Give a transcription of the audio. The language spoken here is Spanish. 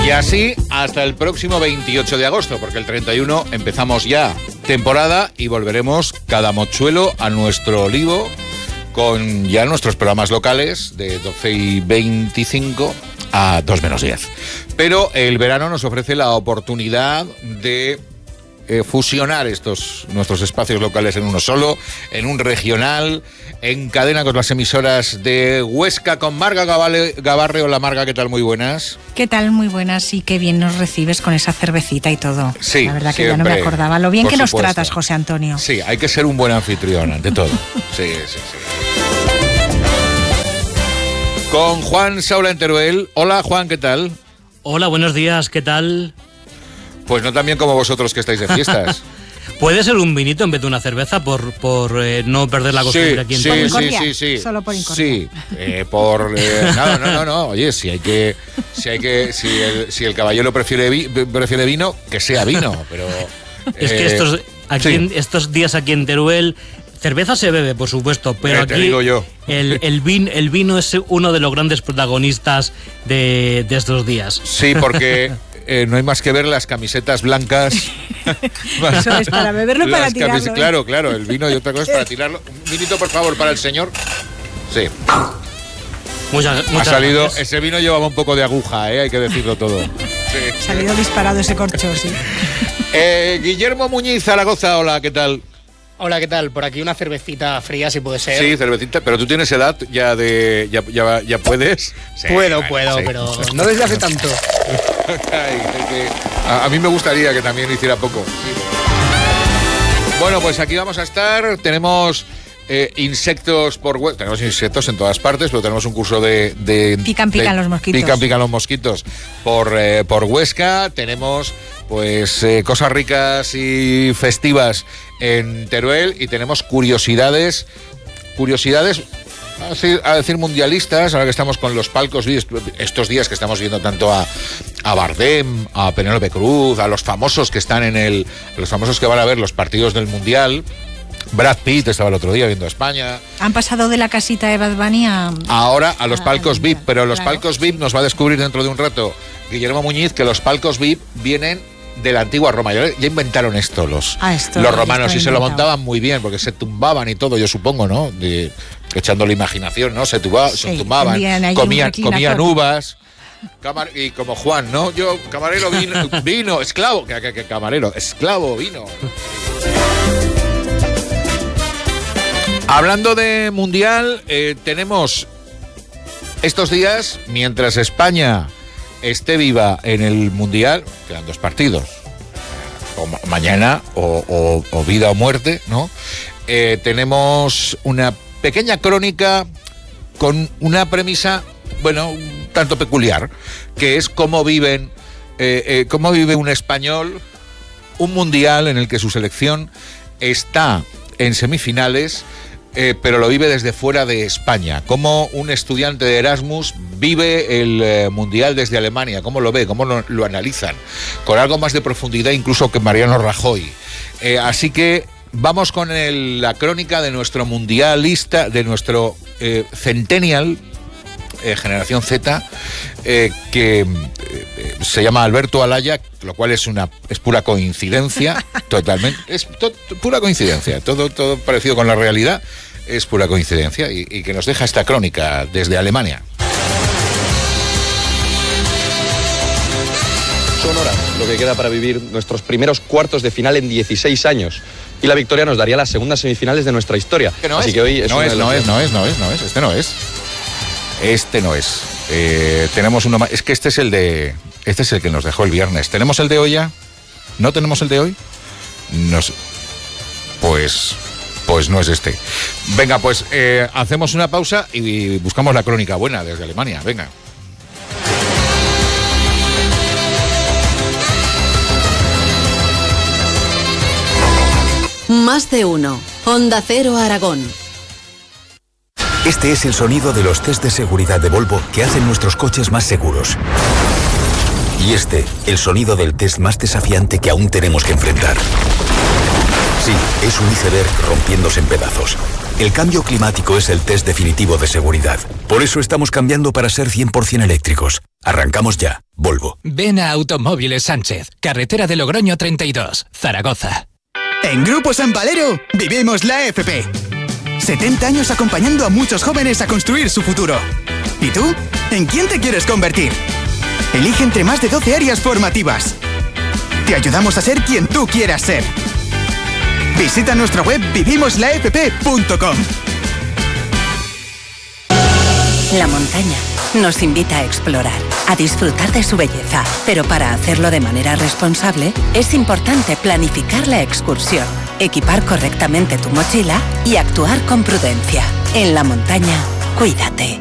Y así hasta el próximo 28 de agosto, porque el 31 empezamos ya temporada y volveremos cada mochuelo a nuestro olivo con ya nuestros programas locales de 12:25 a 2:10. Pero el verano nos ofrece la oportunidad de fusionar nuestros espacios locales en uno solo, en un regional, en cadena con las emisoras de Huesca, con Marga Gabarre. Hola Marga, ¿qué tal? Muy buenas. ¿Qué tal? Muy buenas, y qué bien nos recibes con esa cervecita y todo. Sí, la verdad que siempre, ya no me acordaba. Lo bien que supuesto. Nos tratas, José Antonio. Sí, hay que ser un buen anfitrión ante todo. Sí. Con Juan Saura en Teruel. Hola Juan, ¿qué tal? Hola, buenos días, ¿qué tal? Pues no tan bien como vosotros que estáis de fiestas. ¿Puede ser un vinito en vez de una cerveza por no perder la costumbre aquí en Incordia. Sí. Solo por incordia. Sí, no. Oye, si el caballero prefiere vino, que sea vino, pero... Es que estos días aquí en Teruel... Cerveza se bebe, por supuesto, pero aquí digo yo. El vino es uno de los grandes protagonistas de estos días. Sí, porque no hay más que ver las camisetas blancas. Eso es para beberlo y para tirarlo. Claro, el vino y otra cosa es para tirarlo. Un vinito, por favor, para el señor. Sí. Muchas ha salido, gracias. Ese vino llevaba un poco de aguja, hay que decirlo todo. Sí. Ha salido disparado ese corcho, sí. Guillermo Muñiz, Zaragoza, hola, ¿qué tal? Hola, ¿qué tal? Por aquí una cervecita fría, si puede ser. Sí, cervecita, pero tú tienes edad ya ya puedes. Sí, puedo, sí. pero no desde hace tanto. A mí me gustaría que también hiciera poco. Sí. Bueno, pues aquí vamos a estar. Tenemos insectos tenemos insectos en todas partes, pero tenemos un curso de pican los mosquitos. Pican los mosquitos por Huesca. Tenemos pues cosas ricas y festivas en Teruel, y tenemos curiosidades a decir mundialistas, ahora que estamos con los palcos estos días que estamos viendo tanto a Bardem, a Penélope Cruz, a los famosos que están los famosos que van a ver los partidos del Mundial. Brad Pitt estaba el otro día viendo a España. Han pasado de la casita de Bad Bunny ahora a los palcos VIP, pero los palcos VIP nos va a descubrir dentro de un rato Guillermo Muñiz que los palcos VIP vienen de la antigua Roma. Ya inventaron esto los romanos, y se lo montaban muy bien porque se tumbaban y todo, yo supongo, ¿no? Echando la imaginación, ¿no? Se tumbaban, comían uvas. Y como Juan, ¿no? Yo, camarero, vino, esclavo. Camarero, esclavo, vino. Hablando de Mundial, tenemos estos días, mientras España esté viva en el Mundial, quedan 2 partidos, o mañana o vida o muerte, ¿no? Tenemos una pequeña crónica con una premisa, bueno, un tanto peculiar, que es cómo vive un español un Mundial en el que su selección está en semifinales, pero lo vive desde fuera de España. Cómo un estudiante de Erasmus vive el Mundial desde Alemania, cómo lo ve, cómo lo analizan, con algo más de profundidad incluso que Mariano Rajoy. Así que vamos con la crónica de nuestro mundialista, de nuestro centennial, generación Z, que se llama Alberto Alaya, lo cual es pura coincidencia, totalmente, pura coincidencia, todo parecido con la realidad, es pura coincidencia, y que nos deja esta crónica desde Alemania. Son horas lo que queda para vivir nuestros primeros cuartos de final en 16 años. Y la victoria nos daría las segundas semifinales de nuestra historia. Así que hoy no es, este no es. Tenemos uno más. Es que este es el que nos dejó el viernes. ¿Tenemos el de hoy ya? ¿No tenemos el de hoy? No sé. Pues no es este. Venga, pues hacemos una pausa y buscamos la crónica buena desde Alemania. Venga. Más de uno. Onda Cero Aragón. Este es el sonido de los test de seguridad de Volvo que hacen nuestros coches más seguros. Y este, el sonido del test más desafiante que aún tenemos que enfrentar. Sí, es un iceberg rompiéndose en pedazos. El cambio climático es el test definitivo de seguridad. Por eso estamos cambiando para ser 100% eléctricos. Arrancamos ya. Volvo. Ven a Automóviles Sánchez, carretera de Logroño 32, Zaragoza. En Grupo San Valero vivimos la FP. 70 años acompañando a muchos jóvenes a construir su futuro. ¿Y tú? ¿En quién te quieres convertir? Elige entre más de 12 áreas formativas. Te ayudamos a ser quien tú quieras ser. Visita nuestra web vivimoslafp.com. La montaña nos invita a explorar, a disfrutar de su belleza, pero para hacerlo de manera responsable es importante planificar la excursión, equipar correctamente tu mochila y actuar con prudencia. En la montaña, cuídate.